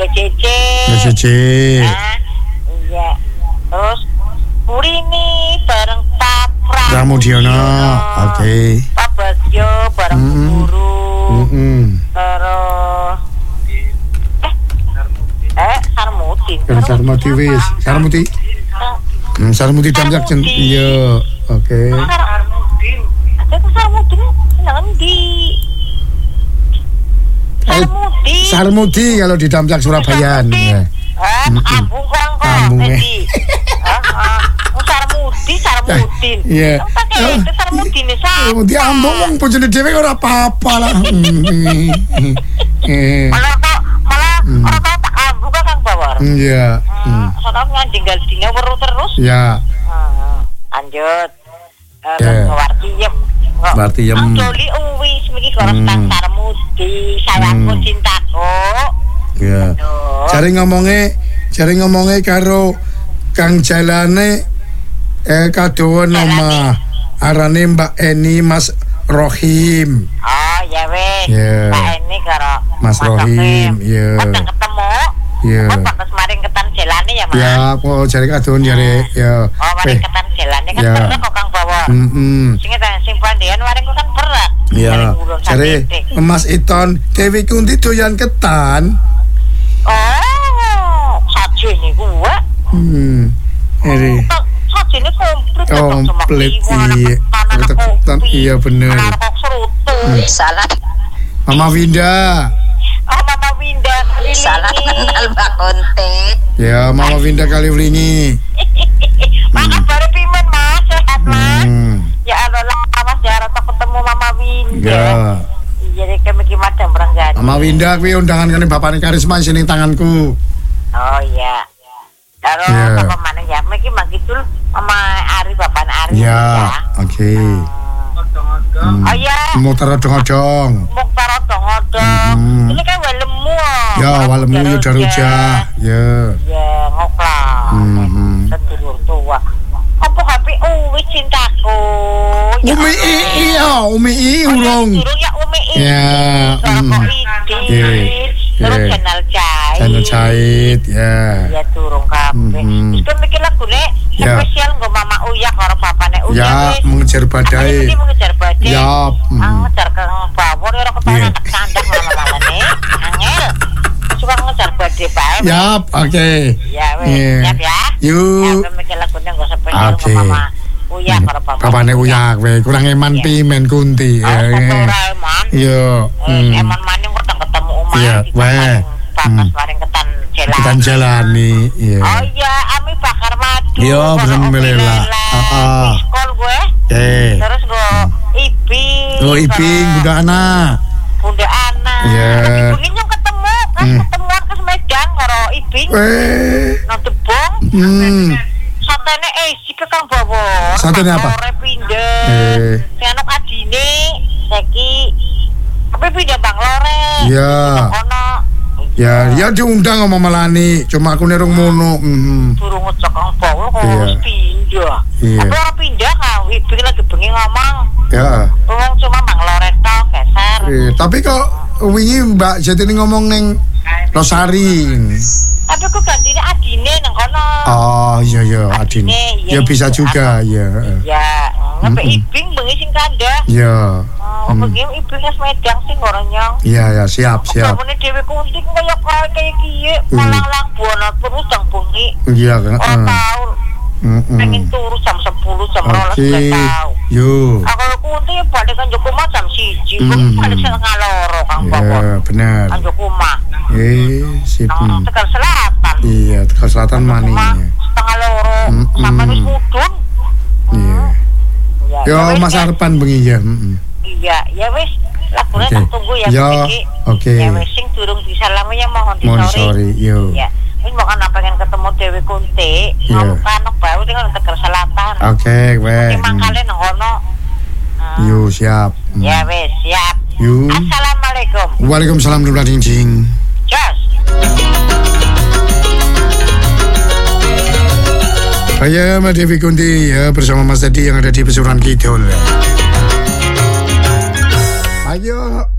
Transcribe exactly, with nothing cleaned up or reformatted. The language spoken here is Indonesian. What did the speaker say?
Mbak Cece. Mbak Cece. Nah, iya. Terus Purini bareng Pak Pramudiono. Oke. Okay. Pak Bagio bareng mm -hmm. Guru. Mm -hmm. Terus eh eh Sarmuti. Kan Sarmuti wis, Sarmuti. Hmm, Sarmuti damjak jen. Iya, oke. Sarmuti. Ada tuh Sarmuti nang ndi? Sarmuti. Sarmuti kalau di Damjak Surabaya nih. Ah, ambung kang kok. Heeh. Sarmuti, Sarmutin. Iya. Pakai itu Sarmutin sak. Sarmuti ambung wong bojone dhewe ora apa-apa lah. Malah kok malah ora tak ambung kang Bawor. Iya. Sono ngandinggal dina weru terus. Iya. Lanjut. Eh, Warti yem. Warti yem. Doli uwi semiki karo Sarmuti, sayangku cintaku. Iya. Jare ngomongnya, jare ngomongnya karo Kang Jalane eh kadowo nama arane Mbak Eni Mas Rohim. Oh ya wes. Yeah. Mbak Eni karo Mas, Mas Rohim. Iya. Yeah. Ketemu. Iya. Yeah. Pas kemarin ketan Jalane ya, Mas. Ya, kok jare kadowo jare ya. Oh, mari ketan Jalane kan yeah. berat kok Kang Bawa. Heeh. Sing sing pandian mari kan berat. Iya. Jare Mas Iton Dewi Kunti doyan ketan. Oh, saja niku wae. Hmm. Eri. Sajane komplit komplit iya. Ketan iya bener. Hmm. Salah. Mama Winda. Oh, Mama Winda kali salah kenal Mbak Konte. Ya, Mama Winda kali wlingi. Makan baru pimen Mas, sehat Mas. Hmm. Ya Allah Mas jarang ketemu Mama Winda. Ya. Jadi kami gimana beranggani. Mama Winda kuwi undangan kene bapakne Karisma sini tanganku. Oh iya. Karo yeah. Bapak mana ya? Miki mangkitul Mama Ari bapakne Ari. Yeah. Ya. Oke. Okay. Hmm. Oh iya. Mutar odong-odong. Mutar odong-odong. Hmm. Ini kan walemu. Ya, walemu udah-udah. Ya. Ya, ngoklah. Hmm. Sedulur tua. Apa H P Uwi cintaku? Ya, Umi iya, Umi I urung. Urung ya Umi I. Ya. Kok Idin. Terus channel Cahit. Channel Cahit, ya. Ya turung kabeh. Wis kan mikir lagune spesial nggo Mama Uya karo bapane Uya. Ya, mengejar badai. Ini mengejar badai. Ya. Ngejar ke bawor ora kepanan tak candak malah-malane. Angel. Suka ngejar badai bae. Yap, oke. Ya wis, siap ya. Yuk. Ya mikir lagune nggo spesial nggo Mama Uya karo bapane. Bapane Uya kowe kurang eman pi men Kunti. Ya. Ora eman. Yo. Eman maning ketemu omah. Iya, wae. Papas maring ketan Jalani. Ketan Jalani, iya. Oh iya, ami bakar madu. Iya, alhamdulillah. Heeh. Sekolah gue. Eh. Terus gue Iping. Oh, Iping Bunda Ana. Bunda Ana. Iya. Iping yang ketemu, kan hmm. ketemuan ke Medan karo Iping. Eh. Nang Tebong. Hmm. Satene eh si ke Kang Bawa. Satene apa? Sore pindah. Eh. Si anak adine saiki tapi pindah Bang Lore. Iya. Ya, ya diundang sama Melani, cuma aku nerung mono. Mm. Durung ngecek Kang Bawa kok harus pindah. Iya. Tapi orang pindah kan, Iping lagi bengi ngomong. Ya. Wong cuma Bang Lore tok geser. Eh, tapi kok wingi Mbak Jatini ngomong neng Losari. Tapi aku gantine adine nang kono. Oh, iya iya adine. Ya bisa juga, ya. Ya, ngapa Iping bengi sing kandah. Ya. Oh, bengi Iping wis Medang sing ora nyong. Iya ya, siap siap. Samune dhewe Kunti kaya kaya kiye, malang buana terus jang bengi. Iya kan. Ora tau. Heeh. Pengen turu jam sepuluh jam dua belas gak tau. Yo. Aku Kunti balik kan Joko Mas jam siji, balik setengah loro Kang Bawa. Iya, benar. Kan Joko Mas. Eh, sip. Nang Tegal Selatan. Iya, Tegal Selatan maninya. Setengah loro sampai wis mudun. Iya. Yo, Mas Arpan bengi ya. Iya, ya wis. Lagune tak tunggu ya iki. Oke. Ya wis sing durung disalami ya mohon Mohon disori. sorry, yo. Ya. Wis mau kan pengen ketemu Dewi Kunti, mau kanok bae tinggal Tegal Selatan. Oke, weh. Iki mangkale nang kono. Yo, siap. Ya wis, siap. Yo. Assalamualaikum. Waalaikumsalam warahmatullahi wabarakatuh. Jos. Saya Mbak Dewi Kunti ya bersama Mas Teddy yang ada di Pesuruan Kidul. Ayo.